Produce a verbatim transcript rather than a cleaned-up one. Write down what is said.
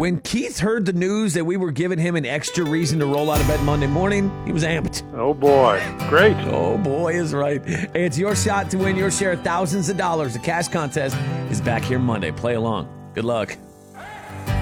When Keith heard the news that we were giving him an extra reason to roll out of bed Monday morning, he was amped. Oh, boy. Great. Oh, boy is right. Hey, it's your shot to win your share of thousands of dollars. The cash contest is back here Monday. Play along. Good luck.